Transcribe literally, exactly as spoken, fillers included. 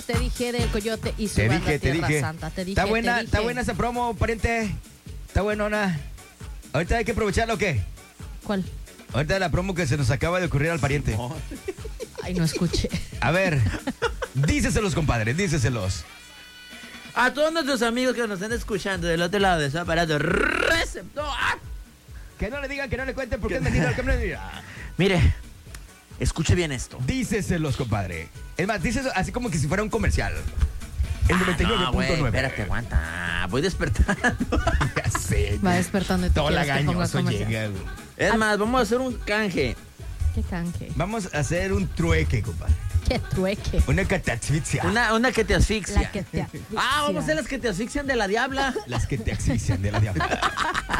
Te dije del Coyote y su Te banda dije, te Tierra dije. Santa. Te dije, Está buena, te dije. está buena esa promo, pariente. Está buenona. Ahorita hay que aprovecharlo, ¿o qué? ¿Cuál? Ahorita la promo que se nos acaba de ocurrir al pariente. No. Ay, no escuché. A ver, díceselos, compadre, díceselos. A todos nuestros amigos que nos están escuchando del otro lado de su aparato receptor. Que no le digan, que no le cuenten porque es mentira. Que no le digan. Mire, escuche bien esto. Díceselos, compadre. Es más, díceselos así como que si fuera un comercial. El noventa y nueve Ah, no, punto güey, nueve. espérate, aguanta. Voy despertando. Ya sé. Va despertando y tú Todo quieres que ponga lagañoso comercial. llega, güey. Es más, vamos a hacer un canje. Qué canje. Vamos a hacer un trueque, compadre. Qué trueque. Una catasfixia. Una, una que te asfixia. La que te Ah, vamos a hacer las que te asfixian de la diabla. Las que te asfixian de la diabla.